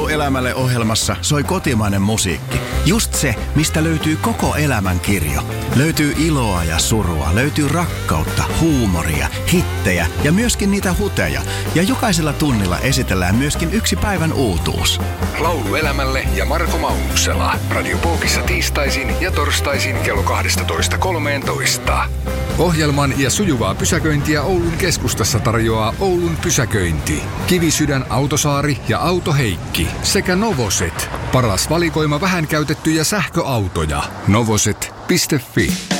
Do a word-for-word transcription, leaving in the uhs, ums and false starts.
Elämälle -ohjelmassa soi kotimainen musiikki. Just se, mistä löytyy koko elämän kirjo. Löytyy iloa ja surua, löytyy rakkautta, huumoria, hittejä ja myöskin niitä huteja. Ja jokaisella tunnilla esitellään myöskin yksi päivän uutuus. Laulu Elämälle ja Marko Maunuksela. Radio Pookissa tiistaisin ja torstaisin kello kaksitoista kolmetoista. Ohjelman ja sujuvaa pysäköintiä Oulun keskustassa tarjoaa Oulun pysäköinti. Kivisydän Autosaari ja Autoheikki sekä Novoset. Paras valikoima vähän käytettyjä sähköautoja. novoset piste fi